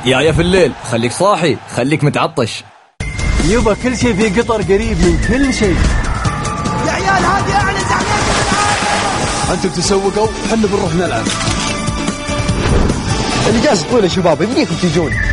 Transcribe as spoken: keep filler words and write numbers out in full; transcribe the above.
يا يا في الليل خليك صاحي، خليك متعطش. يبا كل شيء في قطر قريب من كل شيء. يا عيال هذه أعلى زعلان من العالم. أنتم تسوقوا، حنا بنروح نلعب. اللي جالس تقول يا شباب يبغيكم تجون.